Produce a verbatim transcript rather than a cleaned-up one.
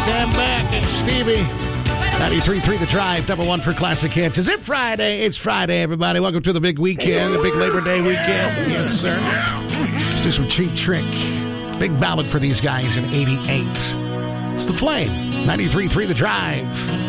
Dan Beck and Stevie. ninety-three point three The Drive, number one for classic hits. Is it Friday? It's Friday, everybody. Welcome to the big weekend, the big Labor Day weekend. Yes, sir. Let's do some Cheap Trick. Big ballad for these guys in eighty-eight. It's The Flame, ninety-three point three The Drive.